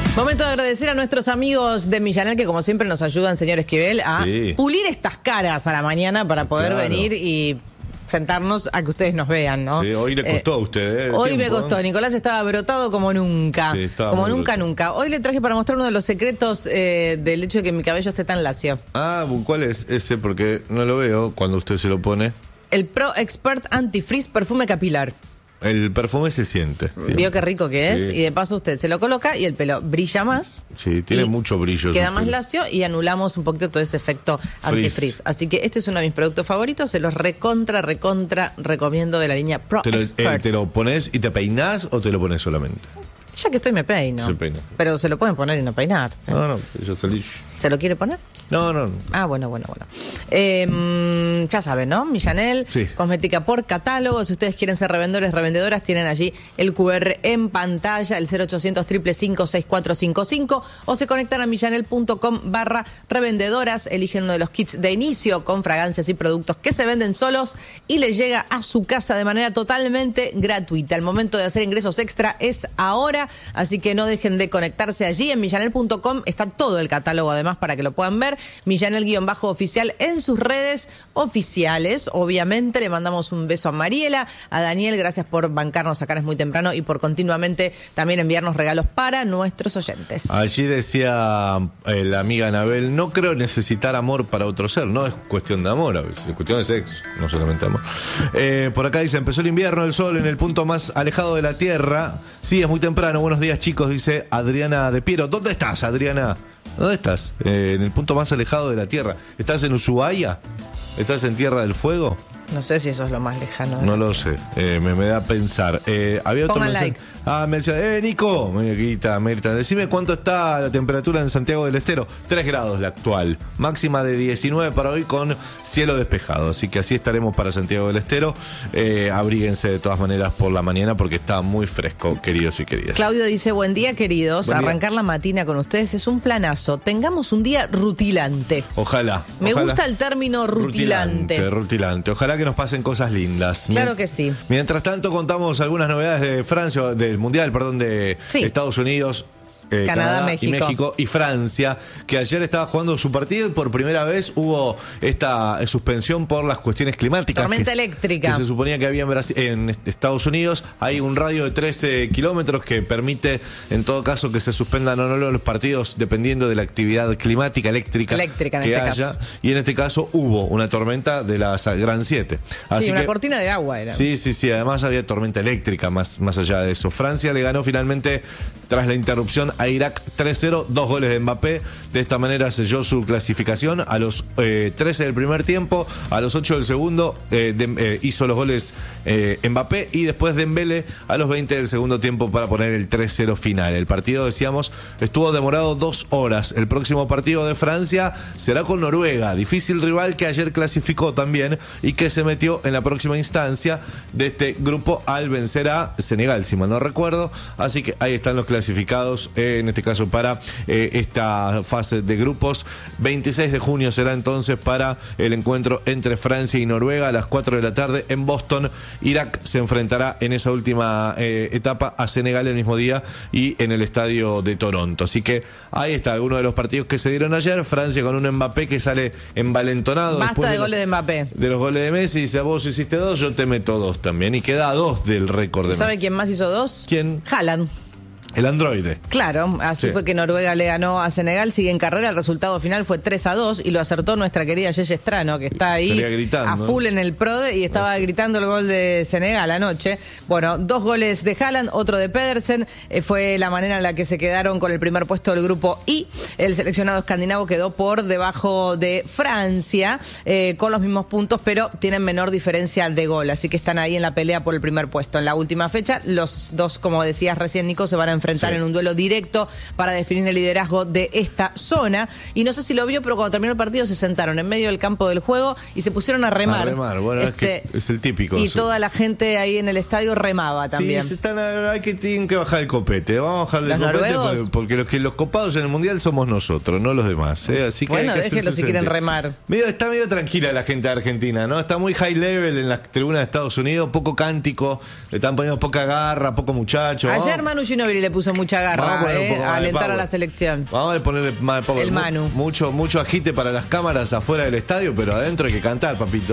Momento de agradecer a nuestros amigos de Millanel que como siempre nos ayudan, señor Esquivel, a pulir estas caras a la mañana para poder venir y sentarnos a que ustedes nos vean, ¿no? Sí, hoy le costó a usted. Hoy me costó. Nicolás estaba brotado como nunca. Sí, como nunca. Hoy le traje para mostrar uno de los secretos del hecho de que mi cabello esté tan lacio. Ah, ¿cuál es ese? Porque no lo veo cuando usted se lo pone. El Pro Expert Anti-Frizz Perfume Capilar. El perfume se siente. Vio qué rico que es. Y de paso usted se lo coloca y el pelo brilla más. Sí, tiene mucho brillo. Queda más lacio y anulamos un poquito todo ese efecto anti-frizz. Así que este es uno de mis productos favoritos. Se los recontra recomiendo de la línea Pro Expert. ¿Te lo pones y te peinás o te lo pones solamente? Ya que estoy me peino. Se peina. Pero se lo pueden poner y no peinarse. No, yo salí. ¿Se lo quiere poner? No. Ah, bueno. Ya saben, ¿no? Millanel, cosmética por catálogo. Si ustedes quieren ser revendedores, revendedoras, tienen allí el QR en pantalla, el 0800 555 6455, o se conectan a millanel.com/revendedoras. Eligen uno de los kits de inicio con fragancias y productos que se venden solos y les llega a su casa de manera totalmente gratuita. El momento de hacer ingresos extra es ahora, así que no dejen de conectarse allí. En millanel.com está todo el catálogo además para que lo puedan ver. Millanel_oficial en sus redes oficiales. Obviamente le mandamos un beso a Mariela, a Daniel, gracias por bancarnos acá, es muy temprano, y por continuamente también enviarnos regalos para nuestros oyentes. Allí decía la amiga Anabel, no creo necesitar amor para otro ser, no es cuestión de amor, a veces es cuestión de sexo, no solamente amor. Por acá dice, empezó el invierno, el sol en el punto más alejado de la Tierra. Sí, es muy temprano, buenos días chicos, dice Adriana de Piero. ¿Dónde estás, Adriana? ¿Dónde estás? En el punto más alejado de la Tierra. ¿Estás en Ushuaia? ¿Estás en Tierra del Fuego? No sé si eso es lo más lejano. No lo sé, me da a pensar. Había otro mensaje. Like. Me decía, Nico, Merita, decime cuánto está la temperatura en Santiago del Estero. 3 grados la actual, máxima de 19 para hoy con cielo despejado. Así que así estaremos para Santiago del Estero. Abríguense de todas maneras por la mañana porque está muy fresco, queridos y queridas. Claudio dice, buen día queridos, arrancar la matina con ustedes es un planazo. Tengamos un día rutilante. Ojalá. Me gusta el término rutilante. Ojalá que nos pasen cosas lindas. Claro que sí. Mientras tanto contamos algunas novedades de Francia, del Mundial, de Estados Unidos, Canadá, México. Y México y Francia, que ayer estaba jugando su partido y por primera vez hubo esta suspensión por las cuestiones climáticas. Tormenta eléctrica. Que se suponía que había en Estados Unidos. Hay un radio de 13 kilómetros que permite, en todo caso, que se suspendan o no los partidos dependiendo de la actividad climática eléctrica que haya. Y en este caso hubo una tormenta de la Gran 7. Así una cortina de agua era. Sí. Además había tormenta eléctrica más allá de eso. Francia le ganó finalmente, tras la interrupción, a Irak 3-0, 2 goles de Mbappé. De esta manera selló su clasificación. A los 13 del primer tiempo, a los 8 del segundo, hizo los goles Mbappé, y después Dembélé a los 20 del segundo tiempo para poner el 3-0 final. El partido, decíamos, estuvo demorado 2 horas. El próximo partido de Francia será con Noruega, difícil rival que ayer clasificó también y que se metió en la próxima instancia de este grupo al vencer a Senegal, si mal no recuerdo. Así que ahí están los clasificados, en este caso para esta fase de grupos. 26 de junio será entonces para el encuentro entre Francia y Noruega a las 4 de la tarde en Boston. Irak se enfrentará en esa última etapa a Senegal el mismo día y en el estadio de Toronto. Así que ahí está alguno de los partidos que se dieron ayer. Francia con un Mbappé que sale envalentonado. Basta de goles de Mbappé. De los goles de Messi, dice, vos hiciste 2, yo te meto 2 también. Y queda a 2 del récord de Messi. ¿Sabe quién más hizo 2? ¿Quién? Haaland. El androide. Claro, así fue que Noruega le ganó a Senegal, sigue en carrera, el resultado final fue 3-2 y lo acertó nuestra querida Yeye Estrano, que está ahí a full en el PRODE y estaba gritando el gol de Senegal anoche. Bueno, 2 goles de Haaland, otro de Pedersen, fue la manera en la que se quedaron con el primer puesto del grupo I. El seleccionado escandinavo quedó por debajo de Francia, con los mismos puntos, pero tienen menor diferencia de gol, así que están ahí en la pelea por el primer puesto. En la última fecha, los dos, como decías recién, Nico, se van a enfrentar en un duelo directo para definir el liderazgo de esta zona. Y no sé si lo vio, pero cuando terminó el partido se sentaron en medio del campo del juego y se pusieron a remar. Bueno, es que es el típico. Y toda la gente ahí en el estadio remaba también. Sí, tienen que bajar el copete. Vamos a bajar el copete porque los copados en el Mundial somos nosotros, no los demás. Así que bueno, déjenlo si quieren remar. Está medio tranquila la gente de Argentina, ¿no? Está muy high level en las tribunas de Estados Unidos, poco cántico, le están poniendo poca garra, poco muchacho. Ayer Manu Ginóbili le le puso mucha garra a alentar a la selección. Vamos a ponerle más power. El Manu. Mucho agite para las cámaras afuera del estadio, pero adentro hay que cantar, papito.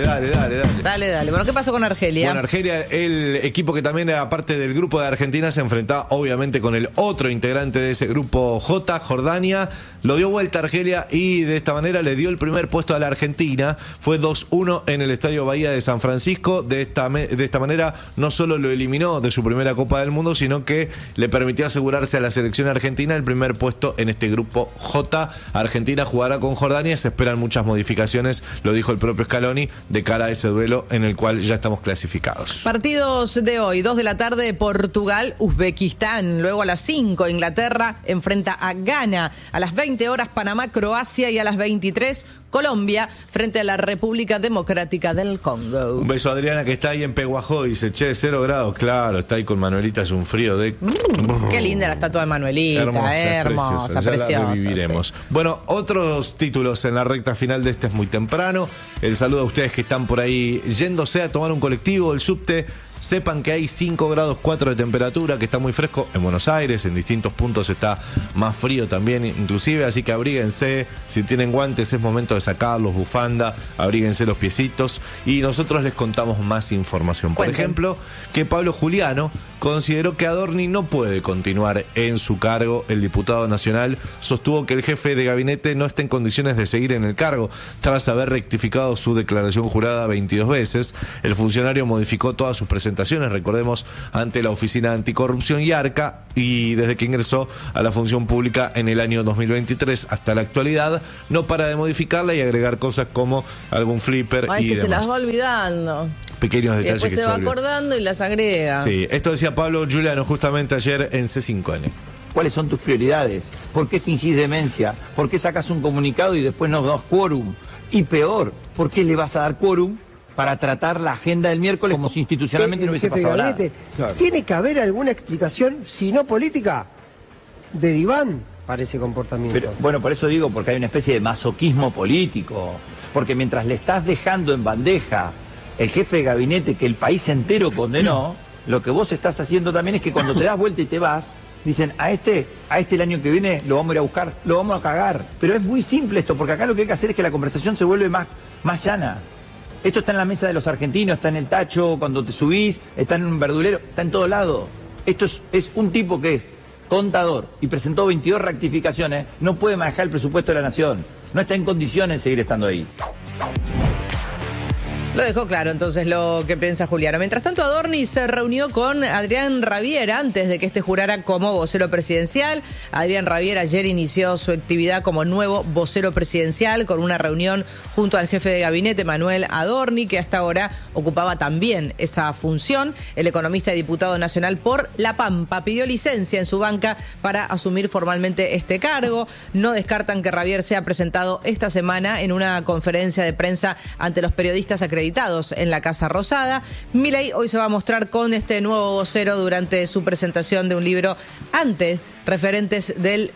Dale. Bueno, ¿qué pasó con Argelia? Bueno, Argelia, el equipo que también era parte del grupo de Argentina, se enfrentaba obviamente con el otro integrante de ese grupo J, Jordania. Lo dio vuelta a Argelia y de esta manera le dio el primer puesto a la Argentina. Fue 2-1 en el Estadio Bahía de San Francisco. De esta manera no solo lo eliminó de su primera Copa del Mundo, sino que le permitió asegurarse a la selección argentina el primer puesto en este grupo J. Argentina jugará con Jordania. Se esperan muchas modificaciones, lo dijo el propio Scaloni, de cara a ese duelo en el cual ya estamos clasificados. Partidos de hoy, 2 de la tarde, Portugal, Uzbekistán. Luego a las 5, Inglaterra enfrenta a Ghana. A las 20 horas, Panamá, Croacia. Y a las 23, Colombia frente a la República Democrática del Congo. Un beso a Adriana, que está ahí en Peguajó. Dice, 0 grados. Claro, está ahí con Manuelita, es un frío de... Qué linda la estatua de Manuelita. Hermosa, preciosa. Ya la reviviremos. Sí. Bueno, otros títulos en la recta final de este es muy temprano. El saludo a ustedes que están por ahí yéndose a tomar un colectivo, el subte. Sepan que hay 5 grados 4 de temperatura, que está muy fresco en Buenos Aires, en distintos puntos está más frío también inclusive, así que abríguense, si tienen guantes es momento de sacarlos, bufanda, abríguense los piecitos y nosotros les contamos más información. Por ejemplo, que Pablo Giuliano consideró que Adorni no puede continuar en su cargo. El diputado nacional sostuvo que el jefe de gabinete no está en condiciones de seguir en el cargo tras haber rectificado su declaración jurada 22 veces. El funcionario modificó todas sus presentaciones, recordemos, ante la Oficina Anticorrupción y ARCA, y desde que ingresó a la función pública en el año 2023 hasta la actualidad, no para de modificarla y agregar cosas como algún flipper y que demás. Se las va olvidando. Pequeños detalles y después que se va acordando y las agrega. Sí, esto decía Pablo Giuliano justamente ayer en C5N. ¿Cuáles son tus prioridades? ¿Por qué fingís demencia? ¿Por qué sacas un comunicado y después no das quórum? Y peor, ¿por qué le vas a dar quórum para tratar la agenda del miércoles como si institucionalmente no hubiese pasado nada? Claro. Tiene que haber alguna explicación, si no política, de diván para ese comportamiento. Pero, bueno, por eso digo, porque hay una especie de masoquismo político. Porque mientras le estás dejando en bandeja el jefe de gabinete que el país entero condenó, lo que vos estás haciendo también es que cuando te das vuelta y te vas, dicen, a este el año que viene lo vamos a ir a buscar, lo vamos a cagar. Pero es muy simple esto, porque acá lo que hay que hacer es que la conversación se vuelve más llana. Esto está en la mesa de los argentinos, está en el tacho, cuando te subís, está en un verdulero, está en todo lado. Esto es un tipo que es contador y presentó 22 rectificaciones, no puede manejar el presupuesto de la nación. No está en condiciones de seguir estando ahí. Lo dejó claro entonces lo que piensa Giuliano. Mientras tanto, Adorni se reunió con Adrián Rabier antes de que este jurara como vocero presidencial. Adrián Rabier ayer inició su actividad como nuevo vocero presidencial con una reunión junto al jefe de gabinete, Manuel Adorni, que hasta ahora ocupaba también esa función. El economista y diputado nacional por La Pampa pidió licencia en su banca para asumir formalmente este cargo. No descartan que Rabier sea presentado esta semana en una conferencia de prensa ante los periodistas acreditados en la Casa Rosada. Milei hoy se va a mostrar con este nuevo vocero durante su presentación de un libro ante referentes del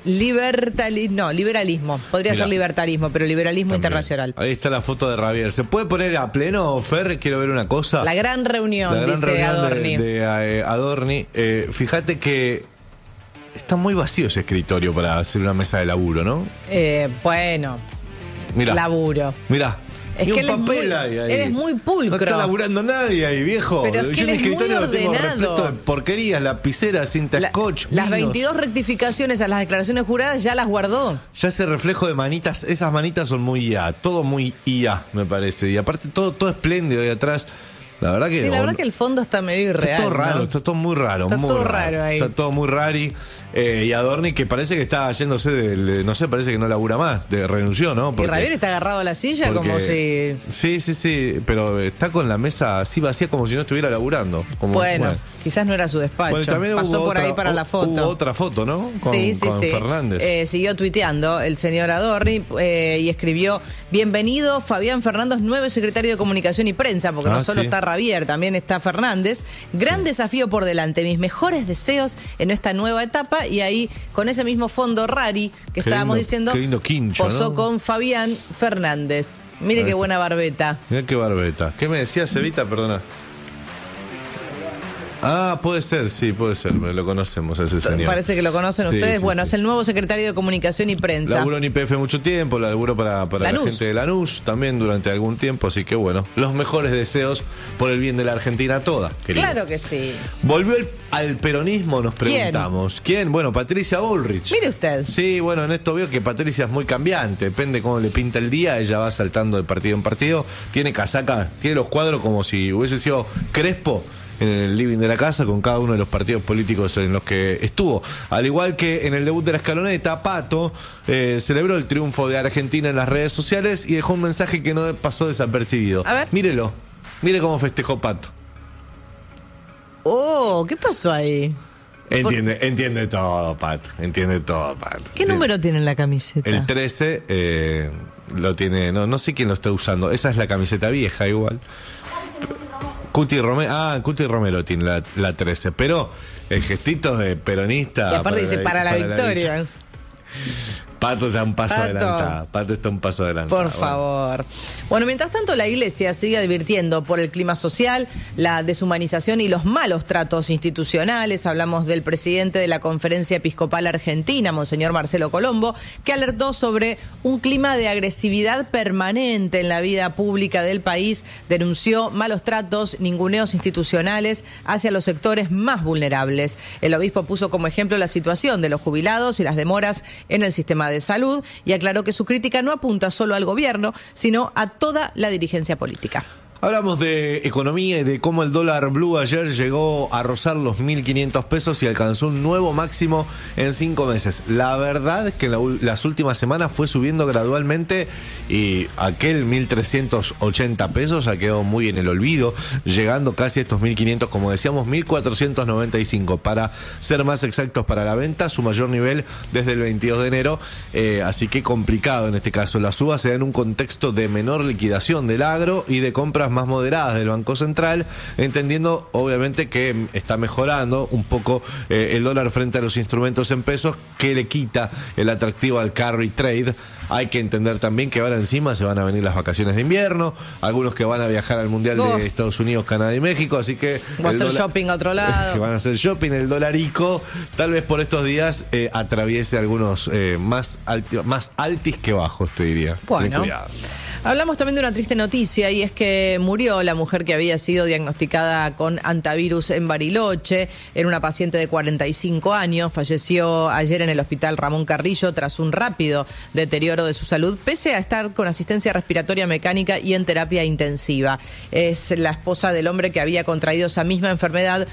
liberalismo. Podría ser libertarismo, pero liberalismo también. Internacional. Ahí está la foto de Rabier. ¿Se puede poner a pleno, Fer? Quiero ver una cosa. La gran reunión, dice Adorni. De Adorni. Fíjate que está muy vacío ese escritorio para hacer una mesa de laburo, ¿no? Bueno. Mirá. Laburo. Mirá. Es que él es muy pulcro. No está laburando nadie ahí, viejo. Pero es que yo en mi escritorio lo tengo ordenado. repleto de porquerías, lapiceras, cinta scotch. Las 22 rectificaciones a las declaraciones juradas ya las guardó. Ya ese reflejo de manitas, esas manitas son muy IA, todo muy IA, me parece. Y aparte todo espléndido ahí atrás. La verdad que... Sí, la verdad que el fondo está medio irreal. Está todo raro, ¿no? está todo muy raro. Está muy todo raro ahí. Está todo muy rari. Y Adorni, que parece que está yéndose no sé, parece que no labura más, renunció, ¿no? Y Rabier está agarrado a la silla como si... Sí, pero está con la mesa así vacía como si no estuviera laburando. Bueno, quizás no era su despacho. Bueno, también pasó por ahí para la foto. Hubo otra foto, ¿no? Con Fernández. Siguió tuiteando el señor Adorni y escribió: bienvenido Fabián Fernández, nuevo secretario de Comunicación y Prensa, porque no solo está Rabier, también está Fernández. Gran desafío por delante, mis mejores deseos en esta nueva etapa. Y ahí, con ese mismo fondo rari que estábamos diciendo, qué lindo quincho, posó ¿no? con Fabián Fernández. Mire qué buena barbeta. Mira qué barbeta. ¿Qué me decías, Evita? Perdona. Puede ser, lo conocemos a ese señor. Parece que lo conocen ustedes. Bueno, es el nuevo secretario de Comunicación y Prensa. Laburó en YPF mucho tiempo, laburó para la gente de Lanús también durante algún tiempo, así que bueno, los mejores deseos por el bien de la Argentina toda, querida. Claro que sí. Volvió al peronismo, nos preguntamos. ¿Quién? Bueno, Patricia Bullrich. Mire usted. Sí, bueno, en esto veo que Patricia es muy cambiante, depende cómo le pinta el día, ella va saltando de partido en partido, tiene casaca, tiene los cuadros como si hubiese sido Crespo en el living de la casa con cada uno de los partidos políticos en los que estuvo. Al igual que en el debut de la escaloneta, Pato celebró el triunfo de Argentina en las redes sociales y dejó un mensaje que no pasó desapercibido. A ver. Mírelo, mire cómo festejó Pato. ¿Qué pasó ahí? Entiende todo, Pato. ¿Qué número tiene en la camiseta? El 13 lo tiene, no sé quién lo está usando. Esa es la camiseta vieja igual. Cuti Romero tiene la 13, pero el gestito de peronista. Y aparte dice para la victoria. Pato está un paso adelantado. Pato está un paso adelantado. Por favor. Bueno, mientras tanto la Iglesia sigue advirtiendo por el clima social, la deshumanización y los malos tratos institucionales. Hablamos del presidente de la Conferencia Episcopal Argentina, Monseñor Marcelo Colombo, que alertó sobre un clima de agresividad permanente en la vida pública del país. Denunció malos tratos, ninguneos institucionales hacia los sectores más vulnerables. El obispo puso como ejemplo la situación de los jubilados y las demoras en el sistema de salud y aclaró que su crítica no apunta solo al gobierno, sino a toda la dirigencia política. Hablamos de economía y de cómo el dólar blue ayer llegó a rozar los 1.500 pesos y alcanzó un nuevo máximo en 5 meses. La verdad es que las últimas semanas fue subiendo gradualmente y aquel 1.380 pesos ha quedado muy en el olvido, llegando casi a estos 1.500, como decíamos, 1.495 para ser más exactos para la venta, su mayor nivel desde el 22 de enero, así que complicado en este caso. La suba se da en un contexto de menor liquidación del agro y de compras más moderadas del Banco Central, entendiendo obviamente que está mejorando un poco el dólar frente a los instrumentos en pesos, que le quita el atractivo al carry trade. Hay que entender también que ahora encima se van a venir las vacaciones de invierno, algunos que van a viajar al Mundial de Estados Unidos, Canadá y México, así que van a hacer shopping a otro lado. Que van a hacer shopping, el dolarico tal vez por estos días atraviese algunos más altis que bajos, te diría. Bueno. Ten cuidado. Hablamos también de una triste noticia y es que murió la mujer que había sido diagnosticada con hantavirus en Bariloche. Era una paciente de 45 años. Falleció ayer en el hospital Ramón Carrillo tras un rápido deterioro de su salud, pese a estar con asistencia respiratoria mecánica y en terapia intensiva. Es la esposa del hombre que había contraído esa misma enfermedad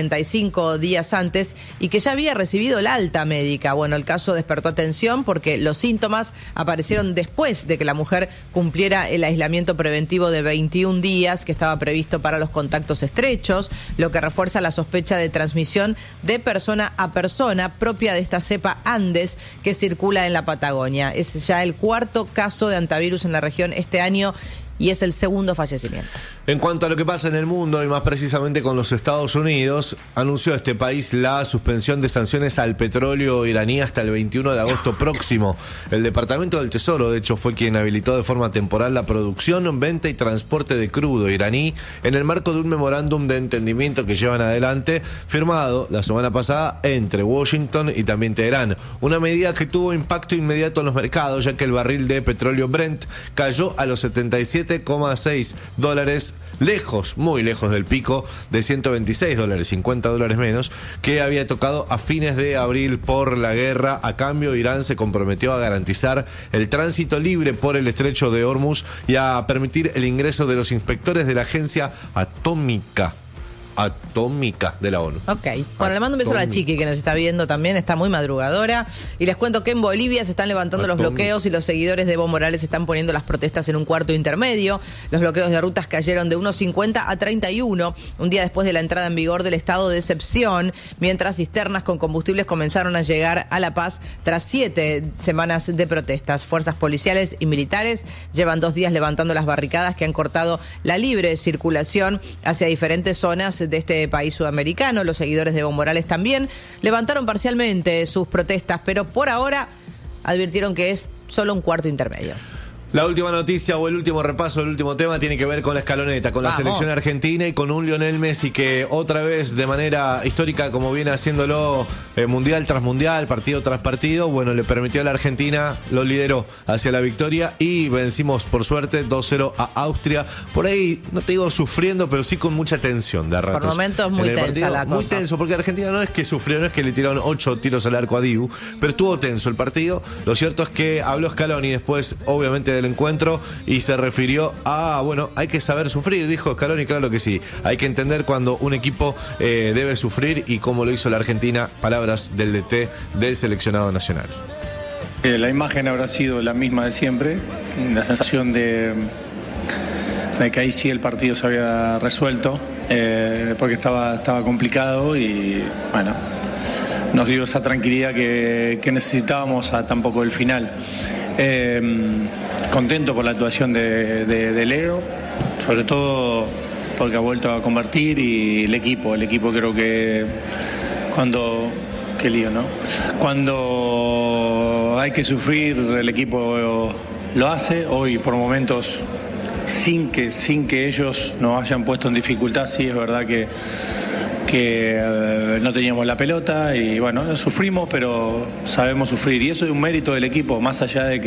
45 días antes y que ya había recibido la alta médica. Bueno, el caso despertó atención porque los síntomas aparecieron después de que la mujer cumpliera el aislamiento preventivo de 21 días que estaba previsto para los contactos estrechos, lo que refuerza la sospecha de transmisión de persona a persona propia de esta cepa Andes que circula en la Patagonia. Es ya el 4º caso de hantavirus en la región este año y es el 2º fallecimiento. En cuanto a lo que pasa en el mundo y más precisamente con los Estados Unidos, anunció este país la suspensión de sanciones al petróleo iraní hasta el 21 de agosto próximo. El Departamento del Tesoro, de hecho, fue quien habilitó de forma temporal la producción, venta y transporte de crudo iraní en el marco de un memorándum de entendimiento que llevan adelante, firmado la semana pasada entre Washington y también Teherán. Una medida que tuvo impacto inmediato en los mercados, ya que el barril de petróleo Brent cayó a los $77,6, lejos, muy lejos del pico de $126, $50 menos, que había tocado a fines de abril por la guerra. A cambio, Irán se comprometió a garantizar el tránsito libre por el estrecho de Hormuz y a permitir el ingreso de los inspectores de la Agencia Atómica de la ONU. Ok. Bueno, le mando un beso a la Chiqui que nos está viendo también, está muy madrugadora. Y les cuento que en Bolivia se están levantando los bloqueos y los seguidores de Evo Morales están poniendo las protestas en un cuarto intermedio. Los bloqueos de rutas cayeron de 1.50 a 31, un día después de la entrada en vigor del estado de excepción, mientras cisternas con combustibles comenzaron a llegar a La Paz tras 7 semanas de protestas. Fuerzas policiales y militares llevan 2 días levantando las barricadas que han cortado la libre circulación hacia diferentes zonas de este país sudamericano. Los seguidores de Evo Morales también levantaron parcialmente sus protestas, pero por ahora advirtieron que es solo un cuarto intermedio. La última noticia o el último repaso, el último tema tiene que ver con la escaloneta, con la selección argentina y con un Lionel Messi que otra vez de manera histórica, como viene haciéndolo mundial tras mundial, partido tras partido, bueno, le permitió a la Argentina, lo lideró hacia la victoria y vencimos por suerte 2-0 a Austria. Por ahí, no te digo sufriendo, pero sí con mucha tensión de ratos. Por momentos muy tensa la cosa. Muy tenso, porque Argentina no es que sufrió, no es que le tiraron 8 tiros al arco a Dibu, pero estuvo tenso el partido. Lo cierto es que habló Scaloni después, obviamente, del encuentro y se refirió a, bueno, hay que saber sufrir, dijo Scaloni, claro que sí. Hay que entender cuando un equipo debe sufrir y cómo lo hizo la Argentina, palabras del DT del seleccionado nacional. La imagen habrá sido la misma de siempre, la sensación de que ahí sí el partido se había resuelto, porque estaba complicado y bueno, nos dio esa tranquilidad que necesitábamos a tan poco del final. Contento por la actuación de Leo, sobre todo porque ha vuelto a convertir, y el equipo creo que qué lío, ¿no? Cuando hay que sufrir, el equipo lo hace. Hoy por momentos sin que ellos nos hayan puesto en dificultad, sí es verdad que no teníamos la pelota y bueno, sufrimos, pero sabemos sufrir, y eso es un mérito del equipo, más allá de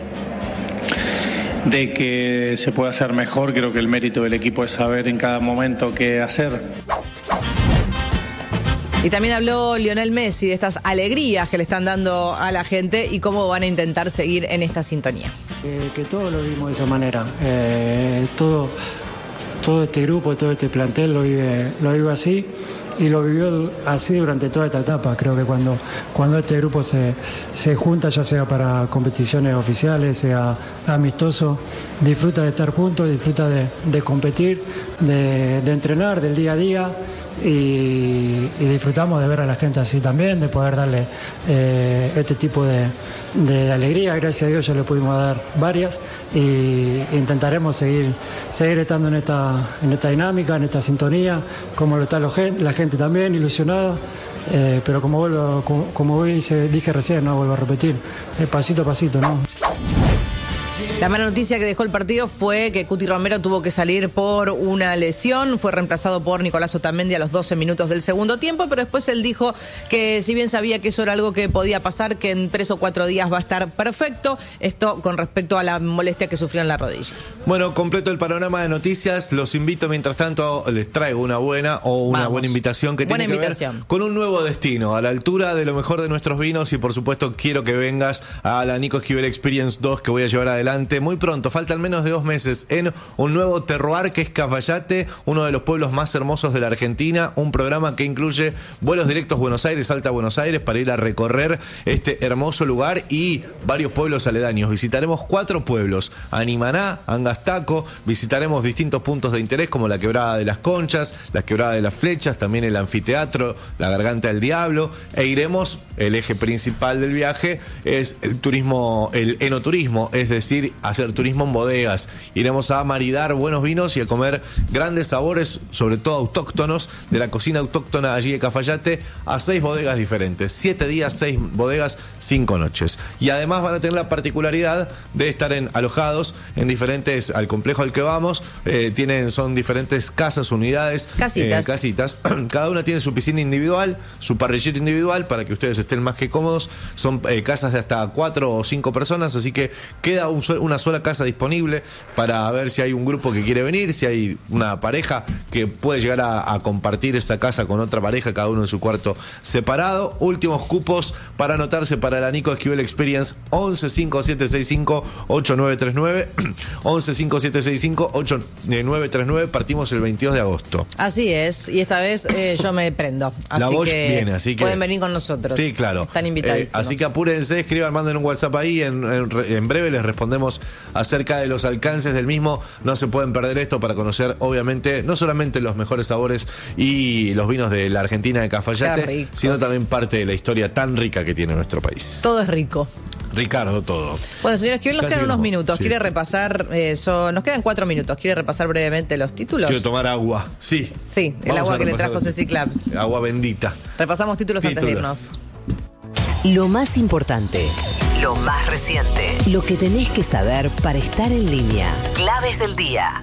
que se pueda hacer mejor. Creo que el mérito del equipo es saber en cada momento qué hacer. Y también habló Lionel Messi de estas alegrías que le están dando a la gente y cómo van a intentar seguir en esta sintonía. Que todos lo vimos de esa manera, todo este grupo, todo este plantel lo vive así, y lo vivió así durante toda esta etapa. Creo que cuando este grupo se junta, ya sea para competiciones oficiales, sea amistoso, disfruta de estar juntos, disfruta de competir, de entrenar, del día a día, y disfrutamos de ver a la gente así también, de poder darle este tipo de alegría. Gracias a Dios ya le pudimos dar varias, y intentaremos seguir estando en esta dinámica, en esta sintonía, como lo está la gente también ilusionada, pero como dije recién, no vuelvo a repetir, pasito a pasito, ¿no? La mala noticia que dejó el partido fue que Cuti Romero tuvo que salir por una lesión. Fue reemplazado por Nicolás Otamendi a los 12 minutos del segundo tiempo, pero después él dijo que si bien sabía que eso era algo que podía pasar, que en 3 o 4 días va a estar perfecto. Esto con respecto a la molestia que sufrió en la rodilla. Bueno, completo el panorama de noticias. Los invito, mientras tanto, les traigo una buena invitación que tiene que ver con un nuevo destino, a la altura de lo mejor de nuestros vinos, y por supuesto quiero que vengas a la Nico Esquivel Experience 2 que voy a llevar adelante muy pronto, faltan menos de 2 meses, en un nuevo terroir que es Cafayate, uno de los pueblos más hermosos de la Argentina, un programa que incluye vuelos directos Buenos Aires, Salta Buenos Aires, para ir a recorrer este hermoso lugar y varios pueblos aledaños. Visitaremos 4 pueblos, Animaná, Angastaco, visitaremos distintos puntos de interés como la Quebrada de las Conchas, la Quebrada de las Flechas, también el anfiteatro, la Garganta del Diablo, e iremos, el eje principal del viaje es el turismo, el enoturismo, es decir, hacer turismo en bodegas. Iremos a maridar buenos vinos y a comer grandes sabores, sobre todo autóctonos, de la cocina autóctona allí de Cafayate, a 6 bodegas diferentes. 7 días, 6 bodegas, 5 noches. Y además van a tener la particularidad de estar alojados en diferentes, al complejo al que vamos, son diferentes casas, unidades, casitas. Cada una tiene su piscina individual, su parrillero individual, para que ustedes estén más que cómodos. Son casas de hasta 4 o 5 personas, así que queda una sola casa disponible para ver si hay un grupo que quiere venir, si hay una pareja que puede llegar a compartir esa casa con otra pareja, cada uno en su cuarto separado. Últimos cupos para anotarse para la Nico Esquivel Experience, 115765-8939, 115765-8939. Partimos el 22 de agosto. Así es, y esta vez yo me prendo. Así que viene, así que pueden venir con nosotros. Sí, claro. Están invitadísimos. Así que apúrense, escriban, manden un WhatsApp ahí, en breve les respondemos acerca de los alcances del mismo. No se pueden perder esto para conocer, obviamente, no solamente los mejores sabores y los vinos de la Argentina, de Cafayate, sino también parte de la historia tan rica que tiene nuestro país. Todo es rico. Ricardo, todo. Bueno, señor Esquivel, nos quedan unos minutos. Sí. ¿Quiere repasar eso? Nos quedan 4 minutos. ¿Quiere repasar brevemente los títulos? Quiero tomar agua. Sí. Sí, el agua que le trajo Ceci Claps. Agua bendita. Repasamos títulos antes de irnos. Lo más importante Lo más reciente. Lo que tenés que saber para estar en línea. Claves del día.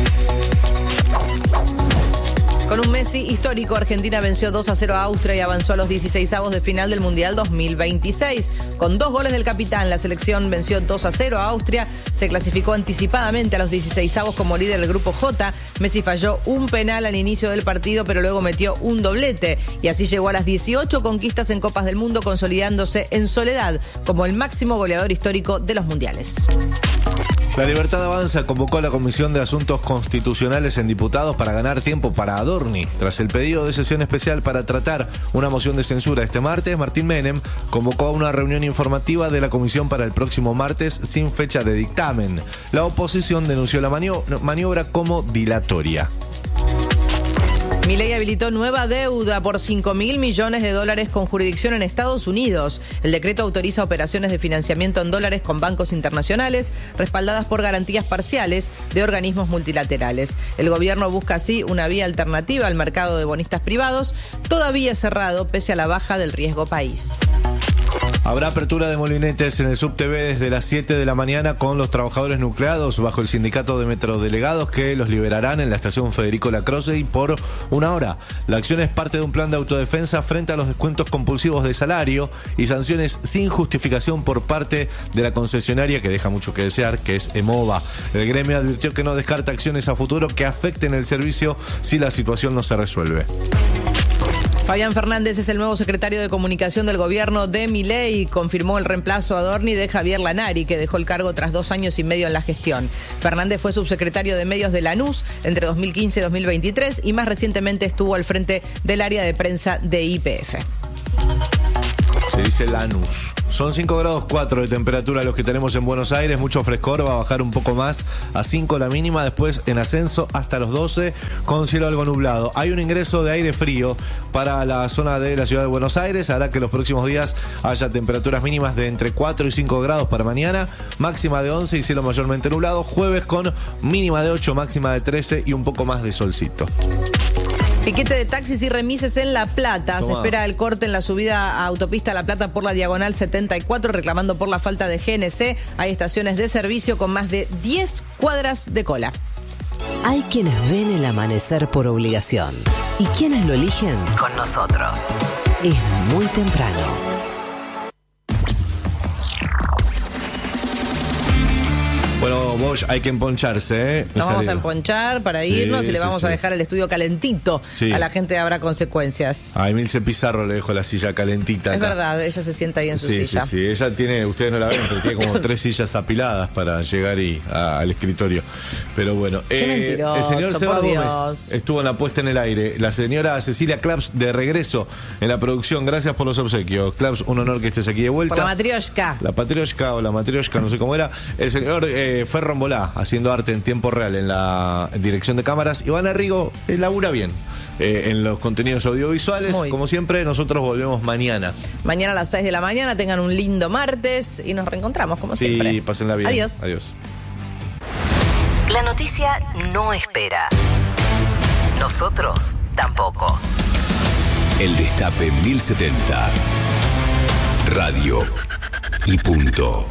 Con un Messi histórico, Argentina venció 2-0 a Austria y avanzó a los 16avos de final del Mundial 2026. Con 2 goles del capitán, la selección venció 2-0 a Austria, se clasificó anticipadamente a los 16avos como líder del grupo J. Messi falló un penal al inicio del partido, pero luego metió un doblete y así llegó a las 18 conquistas en Copas del Mundo, consolidándose en soledad como el máximo goleador histórico de los mundiales. La Libertad Avanza convocó a la Comisión de Asuntos Constitucionales en Diputados para ganar tiempo para Adorni. Tras el pedido de sesión especial para tratar una moción de censura este martes, Martín Menem convocó a una reunión informativa de la comisión para el próximo martes sin fecha de dictamen. La oposición denunció la maniobra como dilatoria. Milei habilitó nueva deuda por $5.000 millones con jurisdicción en Estados Unidos. El decreto autoriza operaciones de financiamiento en dólares con bancos internacionales, respaldadas por garantías parciales de organismos multilaterales. El gobierno busca así una vía alternativa al mercado de bonistas privados, todavía cerrado pese a la baja del riesgo país. Habrá apertura de molinetes en el SubTV desde las 7 de la mañana con los trabajadores nucleados bajo el sindicato de metrodelegados que los liberarán en la estación Federico Lacroze por 1 hora. La acción es parte de un plan de autodefensa frente a los descuentos compulsivos de salario y sanciones sin justificación por parte de la concesionaria que deja mucho que desear, que es EMOVA. El gremio advirtió que no descarta acciones a futuro que afecten el servicio si la situación no se resuelve. Fabián Fernández es el nuevo secretario de Comunicación del gobierno de Milei. Confirmó el reemplazo a Adorni de Javier Lanari, que dejó el cargo tras 2 años y medio en la gestión. Fernández fue subsecretario de Medios de Lanús entre 2015 y 2023 y más recientemente estuvo al frente del área de prensa de YPF. Se dice Lanús. Son 5 grados 4 de temperatura los que tenemos en Buenos Aires, mucho frescor, va a bajar un poco más a 5 la mínima, después en ascenso hasta los 12 con cielo algo nublado. Hay un ingreso de aire frío para la zona de la ciudad de Buenos Aires, hará que los próximos días haya temperaturas mínimas de entre 4 y 5 grados para mañana, máxima de 11 y cielo mayormente nublado, jueves con mínima de 8, máxima de 13 y un poco más de solcito. Piquete de taxis y remises en La Plata. Se espera el corte en la subida a autopista La Plata por la diagonal 74, reclamando por la falta de GNC. Hay estaciones de servicio con más de 10 cuadras de cola. Hay quienes ven el amanecer por obligación y quienes lo eligen con nosotros. Es muy temprano. Bueno, Bosch, hay que emponcharse, ¿eh? Nos vamos a emponchar para irnos y le vamos a dejar el estudio calentito. A la gente habrá consecuencias. A Emilce Pizarro le dejo la silla calentita. Es verdad, ella se sienta ahí en su silla. Sí, ella tiene, ustedes no la ven, pero tiene como 3 sillas apiladas para llegar al escritorio. Pero bueno, qué mentiroso, el señor Seba Gómez estuvo en la puesta en el aire. La señora Cecilia Claps de regreso en la producción. Gracias por los obsequios. Claps, un honor que estés aquí de vuelta. Por la matrioshka. La patrioshka o la matrioshka, no sé cómo era. El señor Ferro Rombolá haciendo arte en tiempo real en la dirección de cámaras. Iván Rigo labura bien en los contenidos audiovisuales. Como siempre, nosotros volvemos mañana. Mañana a las 6 de la mañana. Tengan un lindo martes y nos reencontramos como siempre. Sí, pásenla bien. Adiós. La noticia no espera. Nosotros tampoco. El Destape 1070. Radio y punto.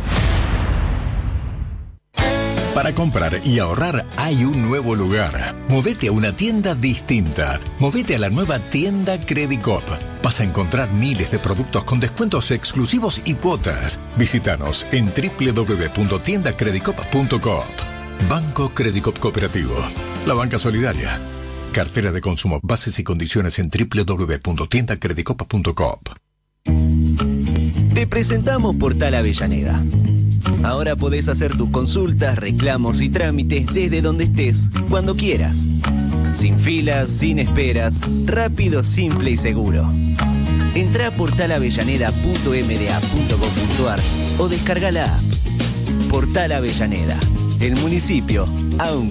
Para comprar y ahorrar hay un nuevo lugar. Movete a una tienda distinta. Movete a la nueva tienda Credicop. Vas a encontrar miles de productos con descuentos exclusivos y cuotas. Visítanos en www.tiendacredicop.coop. Banco Credicop Cooperativo. La banca solidaria. Cartera de consumo. Bases y condiciones en www.tiendacredicop.coop. Te presentamos Portal Avellaneda. Ahora podés hacer tus consultas, reclamos y trámites desde donde estés, cuando quieras. Sin filas, sin esperas, rápido, simple y seguro. Entrá a portalavellaneda.mda.gov.ar o descarga la app. Portal Avellaneda, el municipio a un